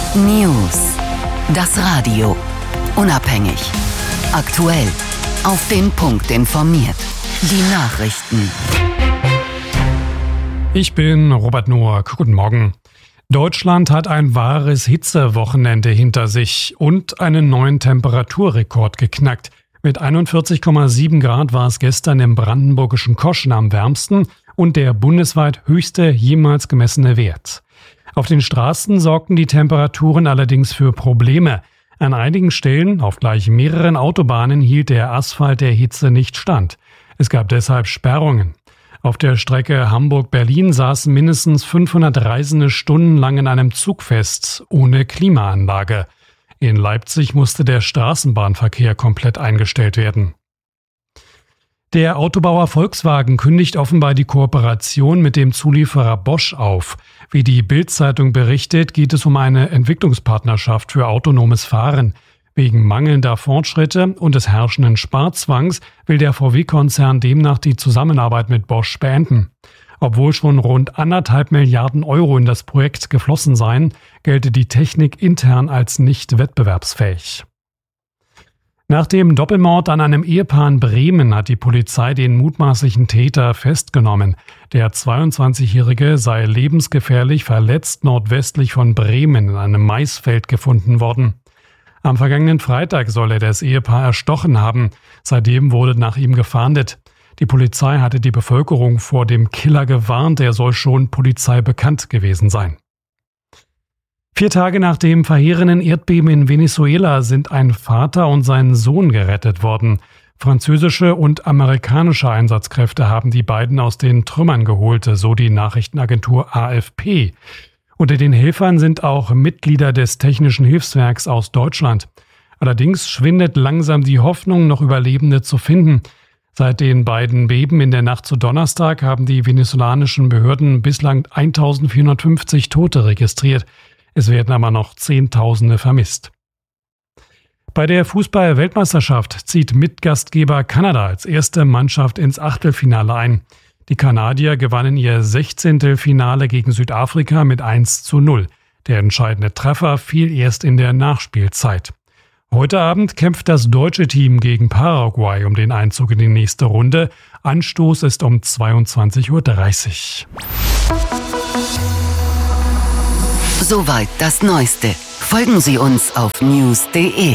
News. Das Radio. Unabhängig. Aktuell. Auf den Punkt informiert. Die Nachrichten. Ich bin Robert Noack. Guten Morgen. Deutschland hat ein wahres Hitzewochenende hinter sich und einen neuen Temperaturrekord geknackt. Mit 41,7 Grad war es gestern im brandenburgischen Koschen am wärmsten und der bundesweit höchste jemals gemessene Wert. Auf den Straßen sorgten die Temperaturen allerdings für Probleme. An einigen Stellen, auf gleich mehreren Autobahnen, hielt der Asphalt der Hitze nicht stand. Es gab deshalb Sperrungen. Auf der Strecke Hamburg-Berlin saßen mindestens 500 Reisende stundenlang in einem Zug fest, ohne Klimaanlage. In Leipzig musste der Straßenbahnverkehr komplett eingestellt werden. Der Autobauer Volkswagen kündigt offenbar die Kooperation mit dem Zulieferer Bosch auf. Wie die Bild-Zeitung berichtet, geht es um eine Entwicklungspartnerschaft für autonomes Fahren. Wegen mangelnder Fortschritte und des herrschenden Sparzwangs will der VW-Konzern demnach die Zusammenarbeit mit Bosch beenden. Obwohl schon rund 1,5 Milliarden Euro in das Projekt geflossen seien, gelte die Technik intern als nicht wettbewerbsfähig. Nach dem Doppelmord an einem Ehepaar in Bremen hat die Polizei den mutmaßlichen Täter festgenommen. Der 22-Jährige sei lebensgefährlich verletzt nordwestlich von Bremen in einem Maisfeld gefunden worden. Am vergangenen Freitag soll er das Ehepaar erstochen haben. Seitdem wurde nach ihm gefahndet. Die Polizei hatte die Bevölkerung vor dem Killer gewarnt, er soll schon polizeibekannt gewesen sein. 4 Tage nach dem verheerenden Erdbeben in Venezuela sind ein Vater und sein Sohn gerettet worden. Französische und amerikanische Einsatzkräfte haben die beiden aus den Trümmern geholt, so die Nachrichtenagentur AFP. Unter den Helfern sind auch Mitglieder des Technischen Hilfswerks aus Deutschland. Allerdings schwindet langsam die Hoffnung, noch Überlebende zu finden. Seit den beiden Beben in der Nacht zu Donnerstag haben die venezolanischen Behörden bislang 1450 Tote registriert. Es werden aber noch Zehntausende vermisst. Bei der Fußball-Weltmeisterschaft zieht Mitgastgeber Kanada als erste Mannschaft ins Achtelfinale ein. Die Kanadier gewannen ihr 16. Finale gegen Südafrika mit 1:0. Der entscheidende Treffer fiel erst in der Nachspielzeit. Heute Abend kämpft das deutsche Team gegen Paraguay um den Einzug in die nächste Runde. Anstoß ist um 22:30 Uhr. Soweit das Neueste. Folgen Sie uns auf news.de.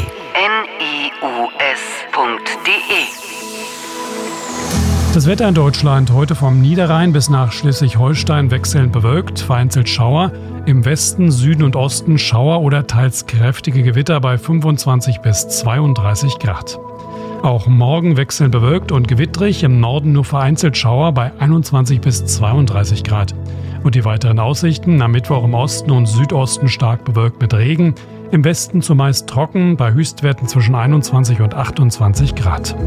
Das Wetter in Deutschland heute vom Niederrhein bis nach Schleswig-Holstein wechselnd bewölkt, vereinzelt Schauer. Im Westen, Süden und Osten Schauer oder teils kräftige Gewitter bei 25 bis 32 Grad. Auch morgen wechselnd bewölkt und gewittrig, im Norden nur vereinzelt Schauer bei 21 bis 32 Grad. Und die weiteren Aussichten: am Mittwoch im Osten und Südosten stark bewölkt mit Regen, im Westen zumeist trocken, bei Höchstwerten zwischen 21 und 28 Grad.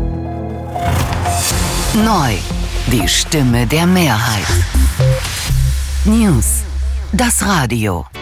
Neu. Die Stimme der Mehrheit. News. Das Radio.